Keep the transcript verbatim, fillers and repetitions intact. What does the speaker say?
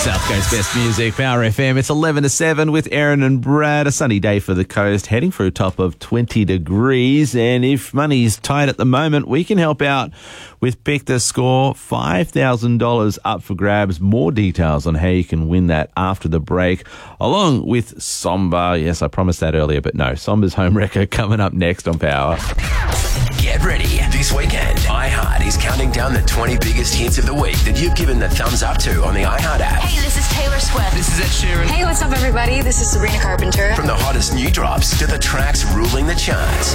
South Coast Best Music, Power F M. It's eleven to seven with Aaron and Brad. A sunny day for the coast, heading for a top of twenty degrees. And if money's tight at the moment, we can help out with Pick the Score. five thousand dollars up for grabs. More details on how you can win that after the break, along with Somba. Yes, I promised that earlier, but no. Somba's home record coming up next on Power. Get ready. This weekend, iHeart is counting down the twenty biggest hits of the week that you've given the thumbs up to on the iHeart app. Hey, this is Taylor Swift. This is Ed Sheeran. Hey, what's up, everybody? This is Sabrina Carpenter. From the hottest new drops to the tracks ruling the charts.